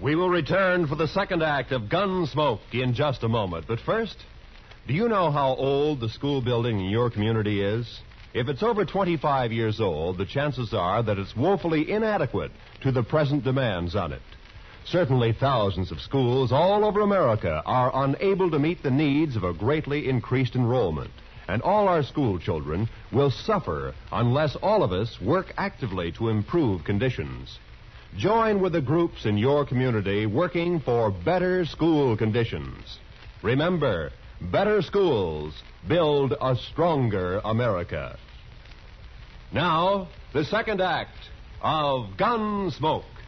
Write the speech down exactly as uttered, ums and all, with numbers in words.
We will return for the second act of Gunsmoke in just a moment. But first, do you know how old the school building in your community is? If it's over twenty-five years old, the chances are that it's woefully inadequate to the present demands on it. Certainly thousands of schools all over America are unable to meet the needs of a greatly increased enrollment. And all our school children will suffer unless all of us work actively to improve conditions. Join with the groups in your community working for better school conditions. Remember, better schools build a stronger America. Now, the second act of Gunsmoke.